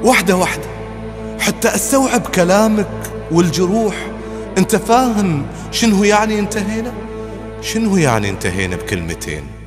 واحدة واحدة حتى استوعب كلامك والجروح. انت فاهم شنو يعني انتهينا؟ شنو يعني انتهينا بكلمتين؟